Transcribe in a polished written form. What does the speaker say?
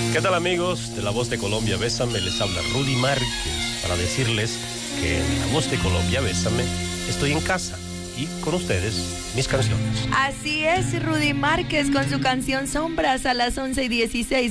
¿Qué tal, amigos de La Voz de Colombia? Bésame, les habla Rudy Márquez para decirles que en La Voz de Colombia, Bésame, estoy en casa y con ustedes mis canciones. Así es, Rudy Márquez con su canción Sombras a las 11:16.